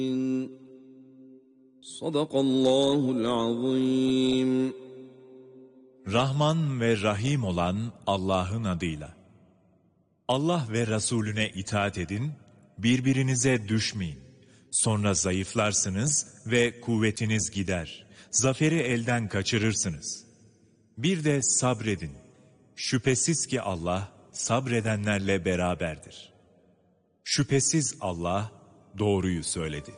Sadakallahul azim. Rahman ve Rahim olan Allah'ın adıyla. Allah ve Resulüne itaat edin, birbirinize düşmeyin. Sonra zayıflarsınız ve kuvvetiniz gider. Zaferi elden kaçırırsınız. Bir de sabredin. Şüphesiz ki Allah sabredenlerle beraberdir. Şüphesiz Allah doğruyu söyledi.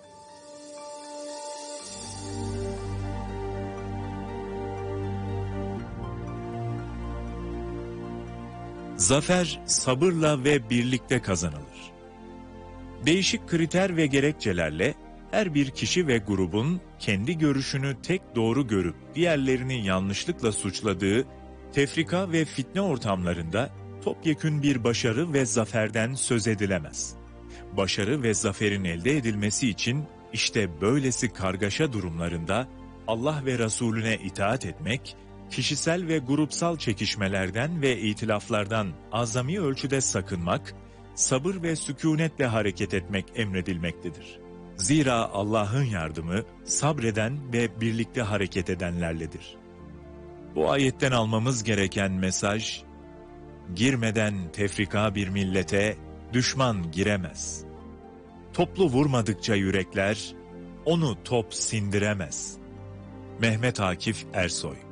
Zafer sabırla ve birlikte kazanılır. Değişik kriter ve gerekçelerle her bir kişi ve grubun kendi görüşünü tek doğru görüp diğerlerini yanlışlıkla suçladığı tefrika ve fitne ortamlarında topyekün bir başarı ve zaferden söz edilemez. Başarı ve zaferin elde edilmesi için işte böylesi kargaşa durumlarında Allah ve Resulüne itaat etmek, kişisel ve grupsal çekişmelerden ve itilaflardan azami ölçüde sakınmak, sabır ve sükûnetle hareket etmek emredilmektedir. Zira Allah'ın yardımı sabreden ve birlikte hareket edenlerledir. Bu ayetten almamız gereken mesaj, girmeden tefrika bir millete düşman giremez. Toplu vurmadıkça yürekler, onu top sindiremez. Mehmet Akif Ersoy.